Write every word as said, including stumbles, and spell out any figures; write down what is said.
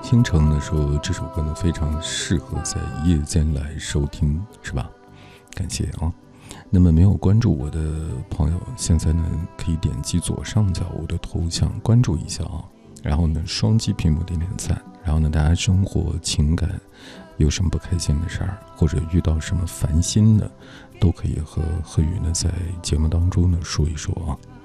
倾城呢说这首歌呢非常适合在夜间来收听，是吧？感谢啊。那么没有关注我的朋友，现在呢可以点击左上角我的头像关注一下啊，然后呢双击屏幕点点赞，然后呢大家生活情感有什么不开心的事儿，或者遇到什么烦心的，都可以和贺宇呢在节目当中呢说一说啊。